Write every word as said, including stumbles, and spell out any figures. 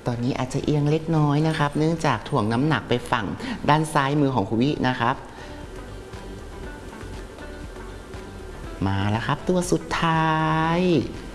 ตอนนี้อาจจะเอียงเล็กน้อยนะครับเนื่องจากถ่วงน้ำหนักไปฝั่งด้านซ้ายมือของคุณวินะครับมาแล้วครับตัวสุดท้าย